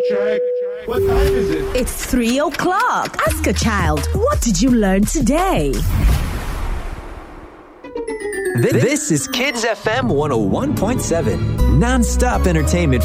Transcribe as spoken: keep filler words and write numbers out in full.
Check. What time is it? It's three o'clock. Ask a child, what did you learn today? This is Kids F M one oh one point seven, non-stop entertainment